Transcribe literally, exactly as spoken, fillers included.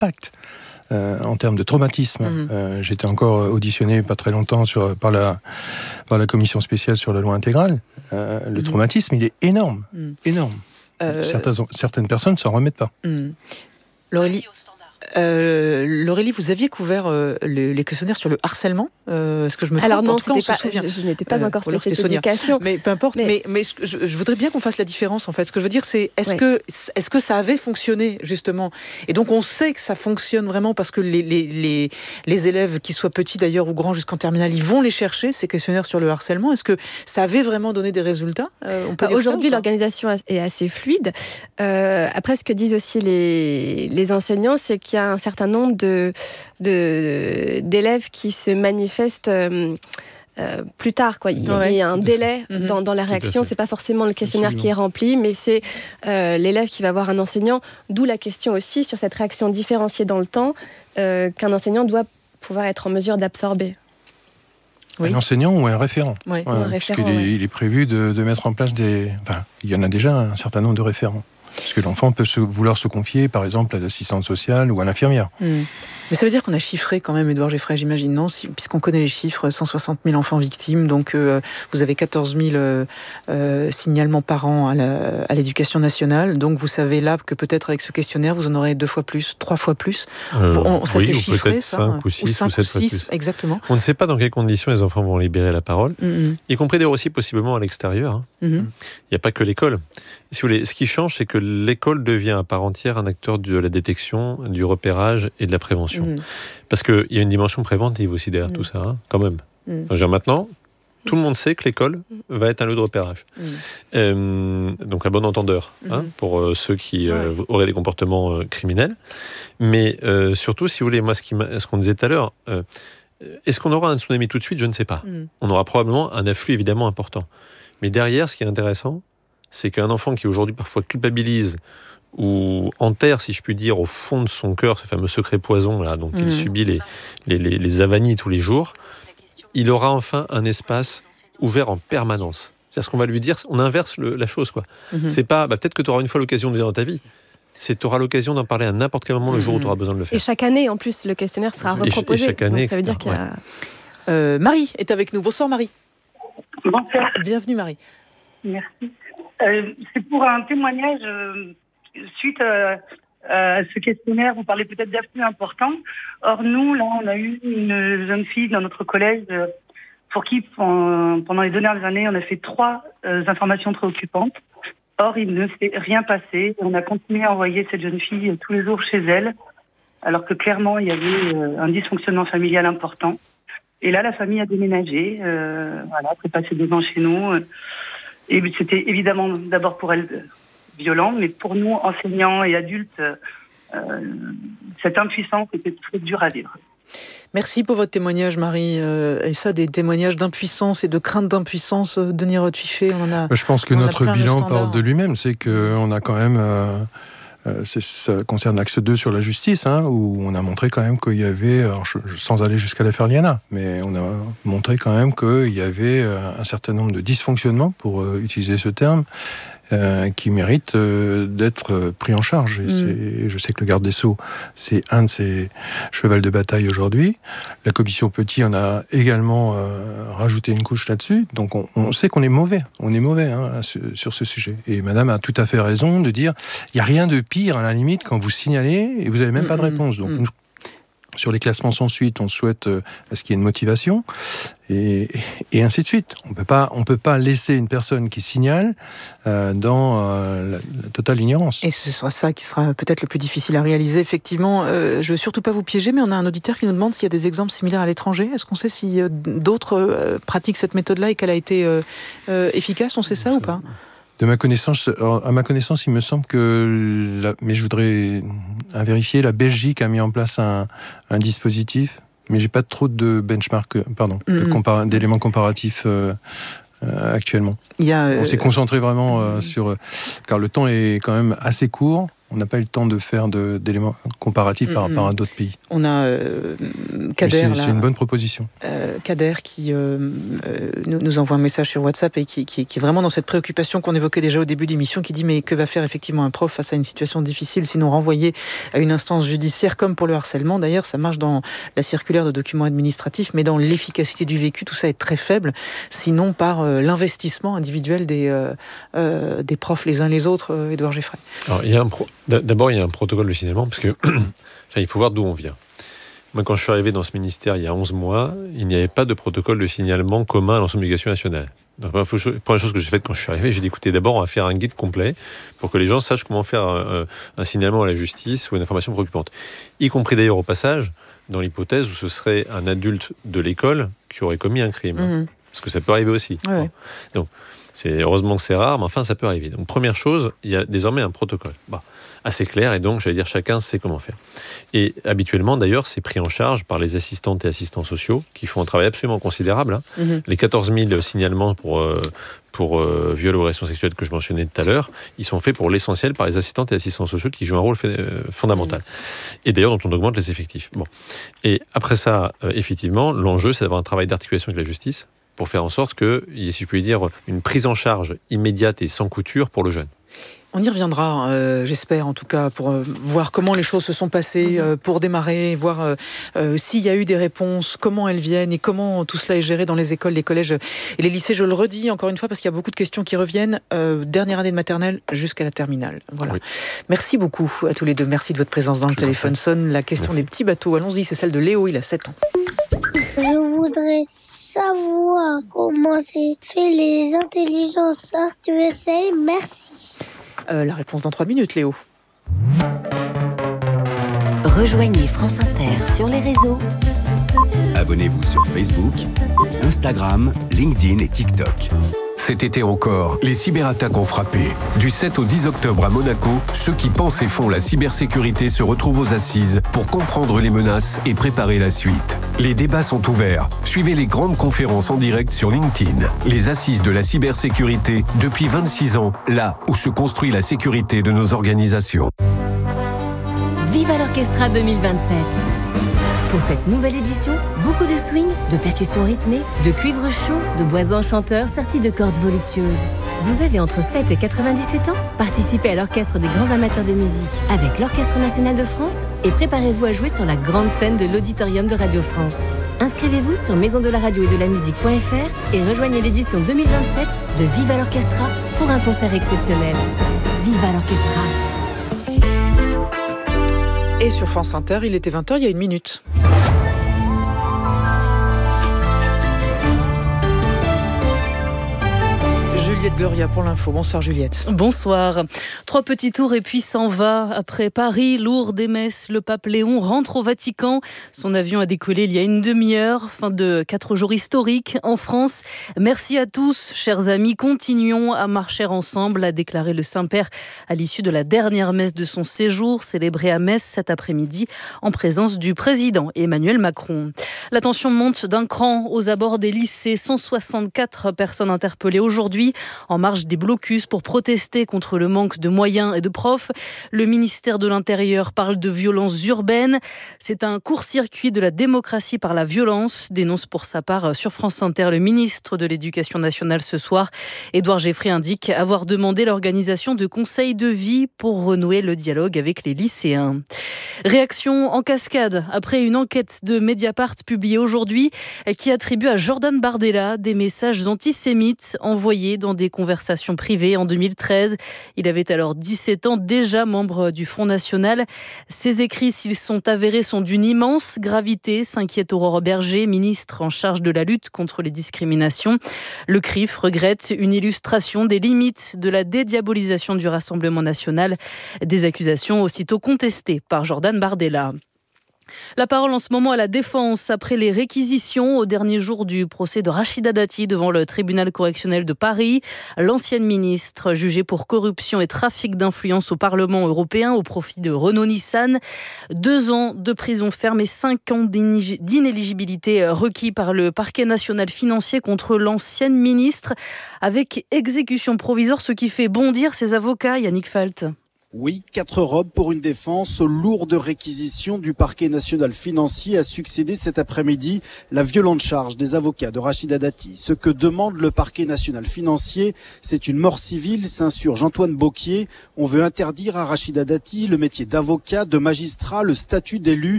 impact euh, en termes de traumatisme. Mmh. Euh, j'étais encore auditionné pas très longtemps sur, par, la, par la commission spéciale sur la loi intégrale. Euh, le mmh. traumatisme, il est énorme, mmh. énorme. Euh... Certaines, certaines personnes ne s'en remettent pas. Mmh. Laurélie, euh, Laurélie, vous aviez couvert euh, les, les questionnaires sur le harcèlement. Euh, est-ce que je me trompe? Alors non, c'était pas, je, je n'étais pas euh, encore spécialiste d'éducation. Mais peu importe. Mais, mais, mais je, je voudrais bien qu'on fasse la différence. En fait, ce que je veux dire, c'est est-ce ouais. que est-ce que ça avait fonctionné justement? Et donc on sait que ça fonctionne vraiment parce que les les les, les élèves, qu'ils soient petits d'ailleurs ou grands jusqu'en terminale, ils vont les chercher ces questionnaires sur le harcèlement. Est-ce que ça avait vraiment donné des résultats? euh, on peut dire Aujourd'hui, ça, l'organisation est assez fluide. Euh, après, ce que disent aussi les les enseignants, c'est qu'il y a un certain nombre de, de, d'élèves qui se manifestent euh, euh, plus tard. Quoi. Il, ouais. il y a un délai mmh. dans, dans la réaction. C'est pas forcément le questionnaire Absolument. Qui est rempli, mais c'est euh, l'élève qui va voir un enseignant. D'où la question aussi sur cette réaction différenciée dans le temps euh, qu'un enseignant doit pouvoir être en mesure d'absorber. Oui. Un enseignant ou un référent. Oui, ouais, ou un référent. Parce qu'il est, ouais. il est prévu de, de mettre en place des... Enfin, il y en a déjà un certain nombre de référents. Parce que l'enfant peut se, vouloir se confier, par exemple, à l'assistante sociale ou à l'infirmière. Mmh. Mais ça veut dire qu'on a chiffré quand même, Édouard Geffray, j'imagine, non? Si, puisqu'on connaît les chiffres, cent soixante mille enfants victimes, donc euh, vous avez quatorze mille euh, euh, signalements par an à, la, à l'éducation nationale, donc vous savez là que peut-être avec ce questionnaire, vous en aurez deux fois plus, trois fois plus. Euh, on, ça oui, s'est ou chiffré, peut-être ça, cinq ou six ou sept fois plus. Exactement. On ne sait pas dans quelles conditions les enfants vont libérer la parole, mmh. y compris d'ailleurs aussi possiblement à l'extérieur. Hein. Mmh. Il n'y a pas que l'école. Si vous voulez, ce qui change, c'est que l'école devient à part entière un acteur de la détection, du repérage et de la prévention. Mmh. Parce qu'il y a une dimension préventive aussi derrière mmh. tout ça, hein, quand même. Mmh. Enfin, maintenant, tout le monde sait que l'école va être un lieu de repérage. Mmh. Euh, donc, à bon entendeur, mmh. hein, pour euh, ceux qui euh, ouais. auraient des comportements euh, criminels. Mais euh, surtout, si vous voulez, moi, ce, qui ce qu'on disait tout à l'heure, euh, est-ce qu'on aura un tsunami tout de suite? Je ne sais pas. Mmh. On aura probablement un afflux évidemment important. Mais derrière, ce qui est intéressant, c'est qu'un enfant qui aujourd'hui parfois culpabilise ou enterre, si je puis dire, au fond de son cœur ce fameux secret poison là, dont mmh. il subit les, les, les, les avanies tous les jours, il aura enfin un espace ouvert en permanence. C'est ce qu'on va lui dire, on inverse le, la chose, quoi. Mmh. C'est pas, bah, peut-être que tu auras une fois l'occasion de le dire dans ta vie, c'est tu auras l'occasion d'en parler à n'importe quel moment mmh. le jour où tu auras besoin de le faire. Et chaque année, en plus, le questionnaire sera reproposé. Et chaque année, donc, ça veut dire qu'il y a... ouais. euh, Marie est avec nous. Bonsoir Marie. Bonsoir. Bienvenue Marie. Merci. Euh, c'est pour un témoignage euh, suite à, à ce questionnaire. Vous parlez peut-être d'afflux important. Or, nous, là, on a eu une jeune fille dans notre collège euh, pour qui, pendant les deux dernières années, on a fait trois euh, informations préoccupantes. Or, il ne s'est rien passé. On a continué à envoyer cette jeune fille euh, tous les jours chez elle, alors que clairement, il y avait euh, un dysfonctionnement familial important. Et là, la famille a déménagé, euh, voilà, après passer deux ans chez nous. Euh, Et c'était évidemment d'abord pour elle violent, mais pour nous, enseignants et adultes, euh, cette impuissance était très dure à vivre. Merci pour votre témoignage, Marie. Euh, et ça, des témoignages d'impuissance et de crainte d'impuissance, euh, Denis Rothfiché, on en a. Je pense que notre bilan parle de lui-même, c'est qu'on a quand même. Euh, Euh, c'est, ça concerne l'axe deux sur la justice, hein, où on a montré quand même qu'il y avait, alors je, sans aller jusqu'à l'affaire Liana, mais on a montré quand même qu'il y avait un certain nombre de dysfonctionnements, pour euh, utiliser ce terme, euh, qui méritent euh, d'être pris en charge. Et mmh. c'est, je sais que le garde des Sceaux, c'est un de ses chevals de bataille aujourd'hui. La commission Petit en a également euh, rajouté une couche là-dessus. Donc on, on sait qu'on est mauvais, on est mauvais hein, sur, sur ce sujet. Et madame a tout à fait raison de dire, il n'y a rien de pire à la limite quand vous signalez et vous n'avez même mmh, pas de réponse. Donc mmh. nous, sur les classements sans suite, on souhaite euh, à ce qu'il y ait une motivation et, et ainsi de suite. On peut pas, on peut pas laisser une personne qui signale euh, dans euh, la, la totale ignorance. Et ce sera ça qui sera peut-être le plus difficile à réaliser. Effectivement, euh, je veux surtout pas vous piéger, mais on a un auditeur qui nous demande s'il y a des exemples similaires à l'étranger. Est-ce qu'on sait si euh, d'autres euh, pratiquent cette méthode-là et qu'elle a été euh, euh, efficace? On sait ça, ça ou pas? De ma connaissance, alors, à ma connaissance, il me semble que, la, mais je voudrais à vérifier, la Belgique a mis en place un, un dispositif, mais j'ai pas trop de benchmark, pardon, mmh. de compara- d'éléments comparatifs euh, euh, actuellement. Il y a, euh... On s'est concentré vraiment euh, sur, car le temps est quand même assez court. on n'a pas eu le temps de faire de, d'éléments comparatifs mm-hmm. par rapport à d'autres pays. On a euh, Kader, c'est, là, c'est une bonne proposition. Euh, Kader qui euh, euh, nous, nous envoie un message sur WhatsApp et qui, qui, qui est vraiment dans cette préoccupation qu'on évoquait déjà au début de l'émission, qui dit mais que va faire effectivement un prof face à une situation difficile, sinon renvoyé à une instance judiciaire, comme pour le harcèlement. D'ailleurs, ça marche dans la circulaire de documents administratifs, mais dans l'efficacité du vécu, tout ça est très faible, sinon par euh, l'investissement individuel des, euh, euh, des profs les uns les autres, euh, Édouard Geffray. Alors, il y a un pro... D'abord, il y a un protocole de signalement, parce que enfin, il faut voir d'où on vient. Moi, quand je suis arrivé dans ce ministère il y a onze mois, il n'y avait pas de protocole de signalement commun à l'ensemble de l'éducation nationale. Donc, la première chose que j'ai faite quand je suis arrivé, j'ai dit écoutez, d'abord, on va faire un guide complet pour que les gens sachent comment faire un, un signalement à la justice ou une information préoccupante. Y compris d'ailleurs au passage, dans l'hypothèse où ce serait un adulte de l'école qui aurait commis un crime. Mmh. Parce que ça peut arriver aussi. Ouais. Donc, c'est, heureusement que c'est rare, mais enfin, ça peut arriver. Donc, première chose, il y a désormais un protocole. Bah, assez clair, et donc, j'allais dire, chacun sait comment faire. Et habituellement, d'ailleurs, c'est pris en charge par les assistantes et assistants sociaux, qui font un travail absolument considérable. Hein. Mm-hmm. Les quatorze mille signalements pour, euh, pour euh, viol ou agression sexuelle que je mentionnais tout à l'heure, ils sont faits pour l'essentiel par les assistantes et assistants sociaux qui jouent un rôle fait, euh, fondamental. Mm-hmm. Et d'ailleurs, dont on augmente les effectifs. Bon. Et après ça, euh, effectivement, l'enjeu, c'est d'avoir un travail d'articulation avec la justice, pour faire en sorte qu'il y ait, si je puis dire, une prise en charge immédiate et sans couture pour le jeune. On y reviendra, euh, j'espère en tout cas, pour euh, voir comment les choses se sont passées, euh, pour démarrer, voir euh, euh, s'il y a eu des réponses, comment elles viennent et comment tout cela est géré dans les écoles, les collèges et les lycées. Je le redis encore une fois parce qu'il y a beaucoup de questions qui reviennent, euh, dernière année de maternelle jusqu'à la terminale. Voilà. Oui. Merci beaucoup à tous les deux, merci de votre présence dans le téléphone sonne. La question merci. Des petits bateaux, allons-y, c'est celle de Léo, il a sept ans. Je voudrais savoir comment c'est fait les intelligences artificielles. Merci. Euh, la réponse dans trois minutes, Léo. Rejoignez France Inter sur les réseaux. Abonnez-vous sur Facebook, Instagram, LinkedIn et TikTok. Cet été encore, les cyberattaques ont frappé. Du sept au dix octobre à Monaco, ceux qui pensent et font la cybersécurité se retrouvent aux assises pour comprendre les menaces et préparer la suite. Les débats sont ouverts. Suivez les grandes conférences en direct sur LinkedIn. Les assises de la cybersécurité depuis vingt-six ans, là où se construit la sécurité de nos organisations. Viva l'Orchestra deux mille vingt-sept. Pour cette nouvelle édition, beaucoup de swing, de percussions rythmées, de cuivre chaud, de bois enchanteurs sertis de cordes voluptueuses. Vous avez entre sept et quatre-vingt-dix-sept ans? Participez à l'orchestre des grands amateurs de musique avec l'Orchestre national de France et préparez-vous à jouer sur la grande scène de l'Auditorium de Radio France. Inscrivez-vous sur maison de la radio et de la musique point f r et rejoignez l'édition deux mille vingt-sept de Viva l'Orchestra pour un concert exceptionnel. Viva l'Orchestra. Et sur France Inter, il était vingt heures, il y a une minute. Juliette Gloria pour l'info. Bonsoir Juliette. Bonsoir. Trois petits tours et puis s'en va. Après Paris, Lourdes et Metz, le pape Léon rentre au Vatican. Son avion a décollé il y a une demi-heure. Fin de quatre jours historiques en France. Merci à tous, chers amis. Continuons à marcher ensemble, a déclaré le Saint-Père à l'issue de la dernière messe de son séjour, célébrée à Metz cet après-midi en présence du président Emmanuel Macron. La tension monte d'un cran aux abords des lycées. cent soixante-quatre personnes interpellées aujourd'hui en marge des blocus pour protester contre le manque de moyens et de profs. Le ministère de l'Intérieur parle de violences urbaines. C'est un court-circuit de la démocratie par la violence, dénonce pour sa part sur France Inter le ministre de l'Éducation nationale ce soir. Édouard Geffray indique avoir demandé l'organisation de conseils de vie pour renouer le dialogue avec les lycéens. Réaction en cascade après une enquête de Mediapart publiée aujourd'hui qui attribue à Jordan Bardella des messages antisémites envoyés dans des conversations privées en deux mille treize. Il avait alors dix-sept ans, déjà membre du Front National. Ces écrits, s'ils sont avérés, sont d'une immense gravité, s'inquiète Aurore Berger, ministre en charge de la lutte contre les discriminations. Le C R I F regrette une illustration des limites de la dédiabolisation du Rassemblement national. Des accusations aussitôt contestées par Jordan Bardella. La parole en ce moment à la défense après les réquisitions au dernier jour du procès de Rachida Dati devant le tribunal correctionnel de Paris. L'ancienne ministre jugée pour corruption et trafic d'influence au Parlement européen au profit de Renault-Nissan. Deux ans de prison ferme et cinq ans d'inéligibilité requis par le parquet national financier contre l'ancienne ministre avec exécution provisoire, ce qui fait bondir ses avocats, Yannick Falt. Oui, quatre robes pour une défense aux lourdes réquisitions du parquet national financier a succédé cet après-midi la violente charge des avocats de Rachida Dati. Ce que demande le parquet national financier, c'est une mort civile, s'insurge Antoine Bocquier. On veut interdire à Rachida Dati le métier d'avocat, de magistrat, le statut d'élu.